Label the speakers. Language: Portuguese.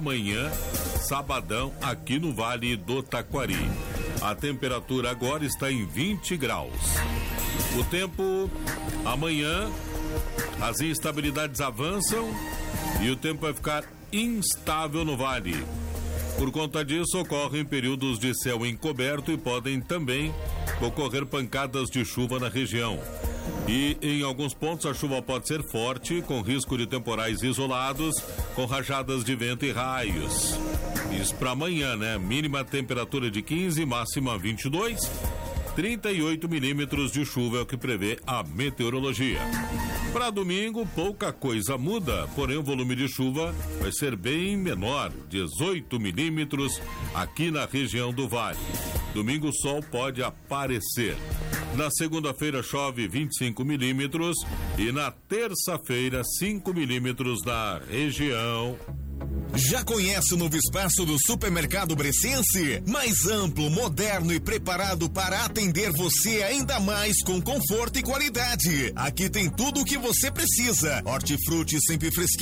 Speaker 1: amanhã, sabadão, aqui no Vale do Taquari. A temperatura agora está em 20 graus. O tempo, amanhã, as instabilidades avançam e o tempo vai ficar instável no vale. Por conta disso, ocorrem períodos de céu encoberto e podem também ocorrer pancadas de chuva na região. E em alguns pontos a chuva pode ser forte, com risco de temporais isolados, com rajadas de vento e raios. Isso para amanhã, né? Mínima temperatura de 15, máxima 22, 38 milímetros de chuva é o que prevê a meteorologia. Para domingo, pouca coisa muda, porém o volume de chuva vai ser bem menor, 18 milímetros aqui na região do Vale. Domingo o sol pode aparecer. Na segunda-feira chove 25 milímetros e na terça-feira 5 milímetros na região.
Speaker 2: Já conhece o novo espaço do Supermercado Bressense? Mais amplo, moderno e preparado para atender você ainda mais com conforto e qualidade. Aqui tem tudo o que você precisa. Hortifruti sempre fresquinho